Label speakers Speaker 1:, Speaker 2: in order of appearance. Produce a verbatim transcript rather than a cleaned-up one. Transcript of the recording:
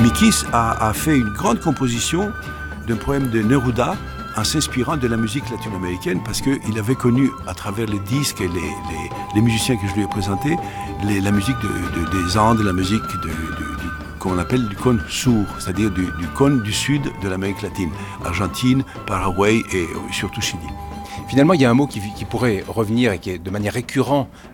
Speaker 1: Mikis a, a fait une grande composition d'un poème de Neruda en s'inspirant de la musique latino-américaine parce qu'il avait connu à travers les disques et les, les, les musiciens que je lui ai présentés les, la musique de, de, des Andes, la musique de, de, du, qu'on appelle du cône sourd, c'est-à-dire du, du cône du sud de l'Amérique latine, Argentine, Paraguay et surtout Chili.
Speaker 2: Finalement, il y a un mot qui, qui pourrait revenir et qui est de manière récurrente